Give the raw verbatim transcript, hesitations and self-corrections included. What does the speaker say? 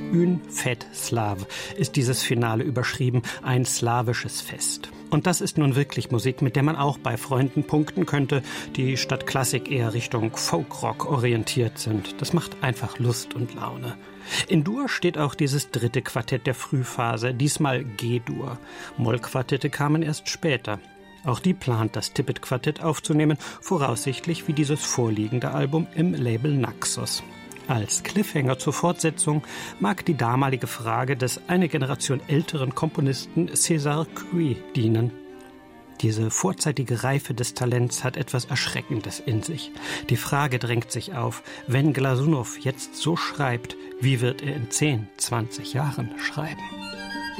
Une Fête Slave ist dieses Finale überschrieben, ein slawisches Fest. Und das ist nun wirklich Musik, mit der man auch bei Freunden punkten könnte, die statt Klassik eher Richtung Folkrock orientiert sind. Das macht einfach Lust und Laune. In Dur steht auch dieses dritte Quartett der Frühphase, diesmal G-Dur. Mollquartette kamen erst später. Auch die plant das Tippet-Quartett aufzunehmen, voraussichtlich wie dieses vorliegende Album im Label Naxos. Als Cliffhanger zur Fortsetzung mag die damalige Frage des eine Generation älteren Komponisten César Cui dienen. Diese vorzeitige Reife des Talents hat etwas Erschreckendes in sich. Die Frage drängt sich auf, wenn Glasunow jetzt so schreibt, wie wird er in zehn, zwanzig Jahren schreiben?